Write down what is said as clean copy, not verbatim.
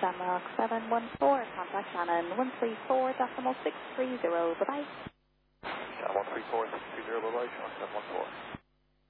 Shamrock 714, contact Shannon 134.630, bye-bye. Shannon 134.630, bye-bye, Shamrock 714.